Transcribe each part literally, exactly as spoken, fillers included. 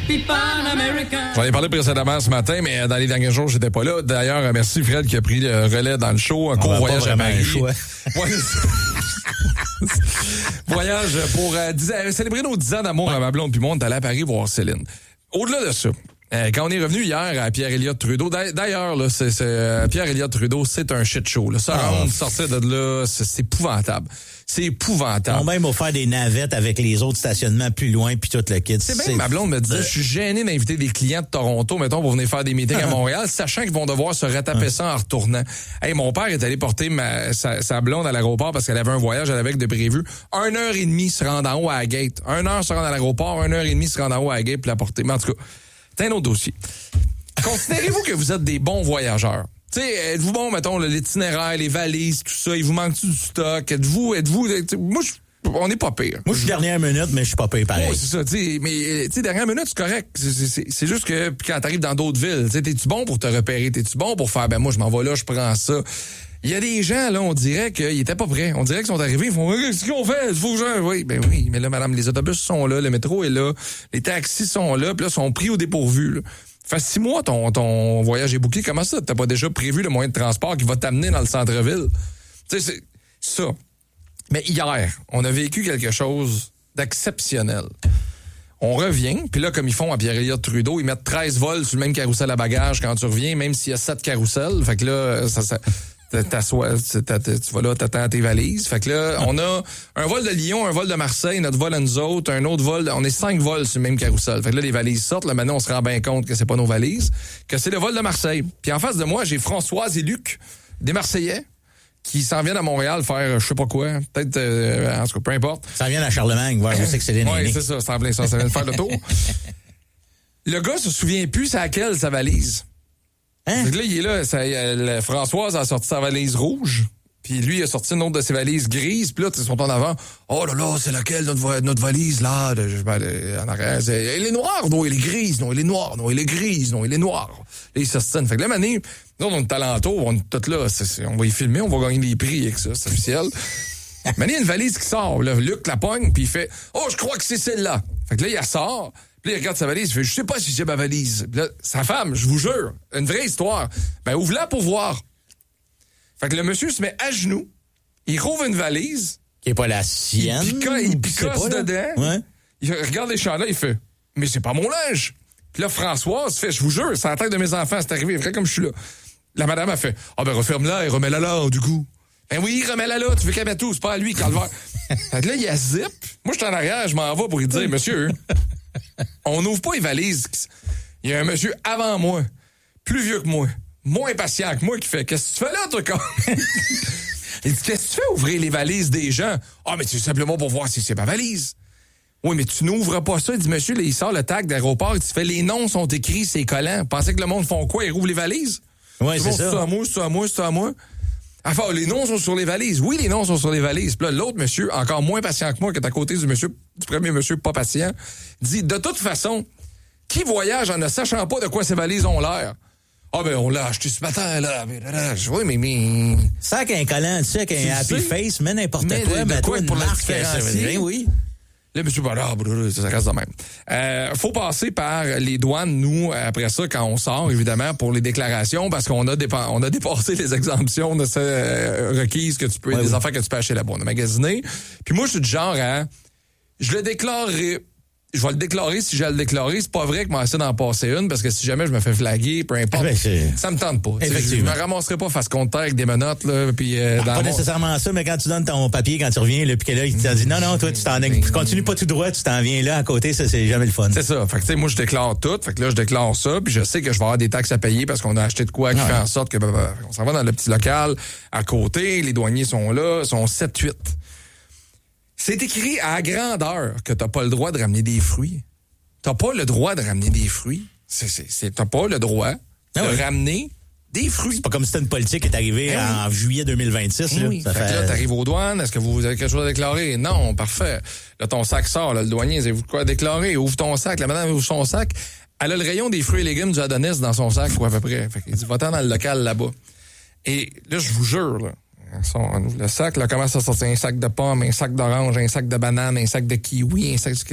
J'en ai parlé précédemment ce matin, mais dans les derniers jours, j'étais pas là. D'ailleurs, merci Fred qui a pris le relais dans le show. Un court voyage à Paris. Voyage pour euh, dix, euh, célébrer nos dix ans d'amour ouais. à ma blonde puis moi, on est allé à Paris voir Céline. Au-delà de ça, euh, quand on est revenu hier à Pierre-Éliott Trudeau, d'ailleurs, là, c'est, c'est, euh, Pierre-Éliott Trudeau, c'est un shit show. Là. Ça ah. rentre, sortir de là, c'est, c'est épouvantable. C'est épouvantable. On va même offert des navettes avec les autres stationnements plus loin puis tout le kit. C'est bien, ma blonde me disait, je suis gêné d'inviter des clients de Toronto, mettons, pour venir faire des meetings à Montréal, sachant qu'ils vont devoir se retaper ça en retournant. Hey, mon père est allé porter ma, sa, sa blonde à l'aéroport parce qu'elle avait un voyage, elle avait de prévu. Une heure et demie se rendre en haut à la gate. Une heure se rendre à l'aéroport, une heure et demie se rendre en haut à la gate puis la porter. Mais en tout cas, c'est un autre dossier. Considérez-vous que vous êtes des bons voyageurs? Tu sais, êtes-vous bon, mettons, l'itinéraire, les valises, tout ça, il vous manque-tu du stock? Êtes-vous, êtes-vous, moi, je, on n'est pas pire. Moi, je suis dernière minute, mais je suis pas pire pareil. Oui, c'est ça, tu sais, mais, tu sais, dernière minute, c'est correct. C'est, c'est, c'est juste que, quand t'arrives dans d'autres villes, tu sais, t'es-tu bon pour te repérer? T'es-tu bon pour faire, ben, moi, je m'en vais là, je prends ça. Il y a des gens, là, on dirait qu'ils étaient pas prêts. On dirait qu'ils sont arrivés, ils font, qu'est-ce qu'on fait? Il faut que je... Oui, ben oui, mais là, madame, les autobus sont là, le métro est là, les taxis sont là, puis là, sont pris au dépourvu, là. Fait six mois, ton, ton voyage est bouclé. Comment ça? T'as pas déjà prévu le moyen de transport qui va t'amener dans le centre-ville? Tu sais, c'est ça. Mais hier, on a vécu quelque chose d'exceptionnel. On revient, puis là, comme ils font à Pierre-Éliott Trudeau, ils mettent treize vols sur le même carrousel à bagages quand tu reviens, même s'il y a sept carousels. Fait que là, ça... ça t'assois, tu vas là, t'attends tes valises. Fait que là, on a un vol de Lyon, un vol de Marseille, notre vol à nous autres, un autre vol, on est cinq vols sur le même carrousel. Fait que là, les valises sortent, là, maintenant, on se rend bien compte que c'est pas nos valises, que c'est le vol de Marseille. Puis en face de moi, j'ai Françoise et Luc, des Marseillais, qui s'en viennent à Montréal faire je sais pas quoi, peut-être, euh, en tout cas, peu importe. Ça vient à Charlemagne, voir où c'est que c'est les Oui, c'est ça, c'est en plein ça, ça vient de faire le tour. Le gars se souvient plus c'est à laquelle sa valise. Hein? Donc là, il est là, ça, euh, Françoise a sorti sa valise rouge, puis lui il a sorti une autre de ses valises grises, puis là, ils sont en avant. Oh là là, c'est laquelle notre, notre valise, là? De, je, ben, en arrière, c'est, elle est noire, non, elle est grise, non, elle est noire, non, elle est grise, non, elle est noire. Là, ils se tiennent. Fait que là, mané, nous, on est alentour, on est tous là, c'est, c'est, on va y filmer, on va gagner des prix avec ça, c'est officiel. Mané, il y a une valise qui sort, là, Luc la pogne, puis il fait, oh, je crois que c'est celle-là. Fait que là, il la sort. Puis là, il regarde sa valise, il fait, je sais pas si c'est ma valise. Puis là, sa femme, je vous jure, une vraie histoire. Ben, ouvre-la pour voir. Fait que le monsieur se met à genoux, il rouvre une valise. Qui est pas la sienne. Il, pica, il picasse dedans. Ouais. Il regarde les chandelles, il fait, mais c'est pas mon linge. Puis là, Françoise fait, je vous jure, c'est la tête de mes enfants, c'est arrivé, vrai comme je suis là. La madame a fait, ah oh, ben, referme-la et remets-la là, du coup. Ben oui, remets-la là, tu veux qu'elle mette tout, c'est pas à lui, calvaire. Fait que là, il y a zip. Moi, je suis en arrière, je m'en vais pour lui dire, monsieur, on n'ouvre pas les valises. Il y a un monsieur avant moi, plus vieux que moi, moins patient que moi, qui fait, qu'est-ce que tu fais là, toi, quand? Il dit, qu'est-ce que tu fais ouvrir les valises des gens? Ah, mais c'est simplement pour voir si c'est ma valise. Oui, mais tu n'ouvres pas ça. Il dit, monsieur, là, il sort le tag d'aéroport, il dit, fait, les noms sont écrits, c'est collant. Pensez que le monde font quoi? Ils rouvrent les valises? Oui, c'est, c'est ça. C'est à moi, c'est à moi, c'est à moi. Enfin, les noms sont sur les valises. Oui, les noms sont sur les valises. Puis là, l'autre monsieur, encore moins patient que moi, qui est à côté du monsieur, du premier monsieur pas patient, dit, de toute façon, qui voyage en ne sachant pas de quoi ses valises ont l'air? Ah, ben, on l'a acheté ce matin, là. Oui, mais, mais. Sac un collant, tu sais, qu'un happy sais? Face, mais n'importe mais quoi, mais toi, pour la différencier. Oui. Là, monsieur, ben là, ça reste de même. Euh, faut passer par les douanes, nous, après ça, quand on sort, évidemment, pour les déclarations, parce qu'on a, dépa- on a dépassé les exemptions de ces euh, requises que tu peux, ouais, des oui. affaires que tu peux acheter là-bas. On a magasiné. Puis moi, je suis du genre à, je le déclarerai. Je vais le déclarer si j'ai à le déclarer. C'est pas vrai que moi, essaie d'en passer une, parce que si jamais je me fais flaguer, peu importe, ah ben ça me tente pas. Je me ramasserai pas face contre terre avec des menottes, là, puis euh, ah, dans pas mon... nécessairement ça, mais quand tu donnes ton papier, quand tu reviens, là, puis que là, il te dit, non, non, toi, tu t'en tu continues pas tout droit, tu t'en viens là, à côté, ça, c'est jamais le fun. C'est ça. Fait que, tu sais, moi, je déclare tout. Fait que là, je déclare ça, puis je sais que je vais avoir des taxes à payer parce qu'on a acheté de quoi qui ah, fait en sorte que, ben, ben, on s'en va dans le petit local à côté, les douaniers sont là, sont sept huit. C'est écrit à grandeur que t'as pas le droit de ramener des fruits. T'as pas le droit de ramener des fruits. C'est, c'est, c'est, t'as pas le droit ah de oui. ramener des fruits. C'est pas comme si c'était une politique qui est arrivée eh en oui. juillet deux mille vingt-six. Eh là. Oui. Ça fait fait... que là, t'arrives aux douanes. Est-ce que vous avez quelque chose à déclarer? Non, parfait. Là, ton sac sort. Là, le douanier, avez-vous de quoi à déclarer? Ouvre ton sac. La madame ouvre son sac. Elle a le rayon des fruits et légumes du Adonis dans son sac, ou à peu près. Fait qu'il dit, va-t'en dans le local là-bas. Et là, je vous jure, là, on ouvre le sac, là, commence à sortir un sac de pommes, un sac d'orange, un sac de bananes, un sac de kiwi, un sac de...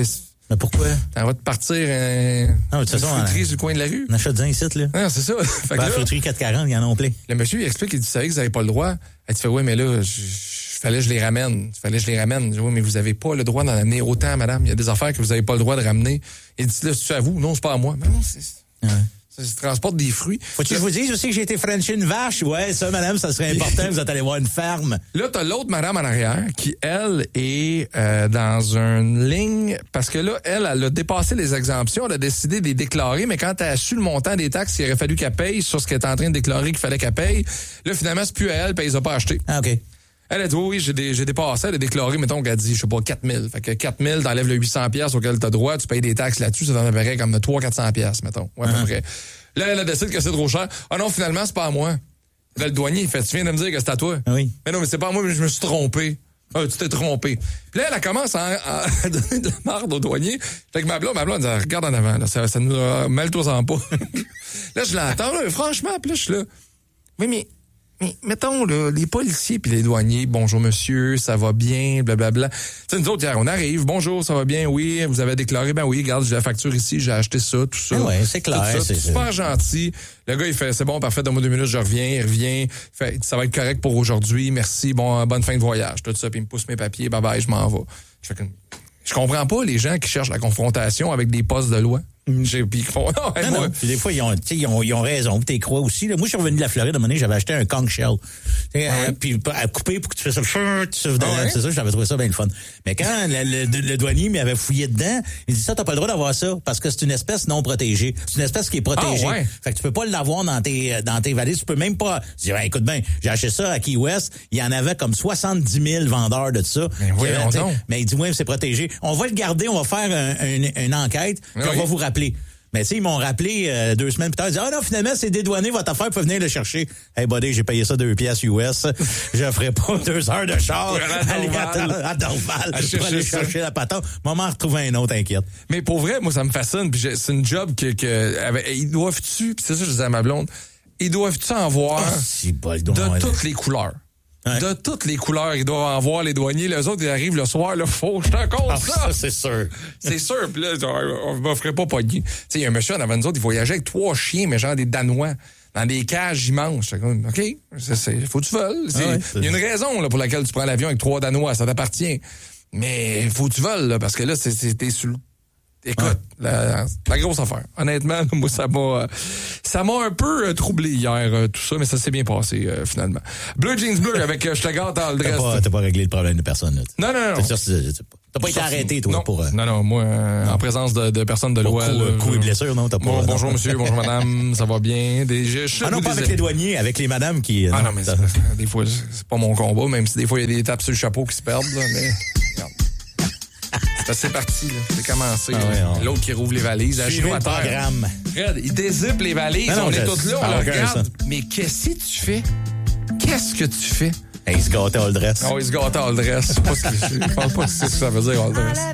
Mais pourquoi? On va te partir un, non, de toute une façon, fruiterie hein, sur le coin de la rue. On achète un site, là. Non, c'est ça. Fait que La là, fruiterie quatre cent quarante, il y en a plein. le monsieur, il explique, il dit, vous savez que vous n'avez pas le droit. Elle dit, fait, oui, mais là, je, je, fallait que je les ramène. Fallait que je les ramène. Je dis, oui, mais vous n'avez pas le droit d'en amener autant, madame. Il y a des affaires que vous n'avez pas le droit de ramener. Il dit, là, c'est à vous. Non, c'est pas à moi. Mais non, c'est... Ouais. Ça se transporte des fruits. Faut-tu que je vous dise aussi que j'ai été frencher une vache? Ouais, ça, madame, ça serait important. Vous êtes allé voir une ferme. Là, t'as l'autre madame en arrière qui, elle, est euh, dans une ligne... Parce que là, elle, elle a dépassé les exemptions. Elle a décidé de les déclarer, mais quand elle a su le montant des taxes qu'il aurait fallu qu'elle paye sur ce qu'elle est en train de déclarer qu'il fallait qu'elle paye, là, finalement, c'est plus à elle, puis elle les a pas achetés. Ah, OK. Elle a dit, oui, oui, j'ai, dé, j'ai dépassé. Elle a déclaré, mettons qu'elle a dit, je sais pas, quatre mille. Fait que quatre mille, t'enlèves le huit cents piastres auquel t'as droit, tu payes des taxes là-dessus, ça t'en apparaît comme de trois cents à quatre cents piastres, mettons. Ouais, à Uh-huh. peu près. Là, elle a décidé que c'est trop cher. Ah non, finalement, c'est pas à moi. Là, le douanier, il fait, tu viens de me dire que c'est à toi. Ah oui. Mais non, mais c'est pas à moi, mais je me suis trompé. Ah, tu t'es trompé. Puis là, elle commence à, à donner de la marde au douanier. Fait que ma blonde, ma blonde, elle dit, regarde en avant, là, ça, ça nous a mal toi en pas. Là, je l'entends, là, franchement, puis là, je suis là. Oui, mais, mais mettons, là, les policiers puis les douaniers, bonjour monsieur, ça va bien, blablabla. Tu sais, nous autres, hier, on arrive, bonjour, ça va bien, oui, vous avez déclaré, ben oui, regarde, j'ai la facture ici, j'ai acheté ça, tout ça. Ah ouais, c'est clair. Tout ça, c'est super gentil. Le gars, il fait, c'est bon, parfait, donne-moi deux minutes, je reviens, il revient, il fait, ça va être correct pour aujourd'hui, merci, bon, bonne fin de voyage, tout ça, puis il me pousse mes papiers, bye bye, je m'en vais. Je fais comme, je comprends pas les gens qui cherchent la confrontation avec des postes de loi. J'ai, puis ils font, non, hey, Non, moi, non. Puis des fois, ils ont, ils ont, ils ont raison. Tu crois aussi. Là. Moi, je suis revenu de la Floride, à un moment donné, j'avais acheté un conch shell. Ah ouais. Puis à couper pour que tu fasses ça, tu souffles dedans. Ah ouais. C'est ça, j'avais trouvé ça bien le fun. Mais quand le, le, le douanier m'avait fouillé dedans, il dit ça, t'as pas le droit d'avoir ça parce que c'est une espèce non protégée. C'est une espèce qui est protégée. Ah ouais. Fait que tu peux pas l'avoir dans tes, dans tes valises. Tu peux même pas. Je dis, ben, écoute bien, j'ai acheté ça à Key West. Il y en avait comme soixante-dix mille vendeurs de ça. Mais oui, on donc. Mais il dit, oui, c'est protégé. On va le garder, on va faire un, une, une enquête, puis oui. on va vous rappeler. Mais tu sais, ils m'ont rappelé euh, deux semaines plus tard. Ils disent, ah non, finalement, c'est dédouané votre affaire, vous pouvez venir le chercher. Hey, buddy, j'ai payé ça deux piastres U S. Je ferai pas deux heures de char à Dorval pour aller chercher la patente. Maman retrouver un autre, inquiète. Mais pour vrai, moi, ça me fascine. Puis c'est une job que, que avec, ils doivent-tu, puis c'est ça que je disais à ma blonde, ils doivent-tu en voir oh, si bol, de ouais. toutes les couleurs. Hein? De toutes les couleurs, ils doivent en voir les douaniers. Les autres, ils arrivent le soir, là, faut, je te compte ah, ça. ça, c'est sûr. C'est sûr. Puis là, on ne me ferait pas pogner. Tu sais, il y a un monsieur en avant de nous autres, il voyageait avec trois chiens, mais genre des Danois, dans des cages immenses. Comme, OK, c'est, c'est, faut que tu veuilles. Il ah ouais, y a une raison là, pour laquelle tu prends l'avion avec trois Danois, ça t'appartient. Mais faut que tu veuilles, là, parce que là, c'est, c'est, t'es sur le... Écoute, ouais. la, la grosse affaire. Honnêtement, moi, ça m'a ça m'a un peu euh, troublé hier, euh, tout ça, mais ça s'est bien passé, euh, finalement. Bleu Jeans Bleu avec euh, Je te garde dans le dress. T'as pas, t'as pas réglé le problème de personne, là. Non, non, non. T'as, t'as pas été arrêté, toi, non. pour... Euh... Non, non, moi, euh, non. en présence de, de personnes de loi. Coup, euh, coup et blessure, non? T'as pas... Bon, non. Bonjour, monsieur, bonjour, madame, ça va bien? Des, je, je ah non, pas avec les douaniers, avec les madames qui... Ah non, non, mais c'est, des fois, c'est pas mon combat, même si des fois, il y a des tapes sur le chapeau qui se perdent, là, mais... C'est parti, là. C'est commencé. Ah ouais, on... L'autre qui rouvre les valises, à genoux à terre. Programme. Regarde, il dézippe les valises, non, non, on est tous là, on le regarde. Ça. Mais qu'est-ce que tu fais? Qu'est-ce que tu fais? Hey, il se gâtait all dress. Oh, il se gâtait all dress. Je sais pas ce que, je pense pas que c'est ce que ça veut dire all dress.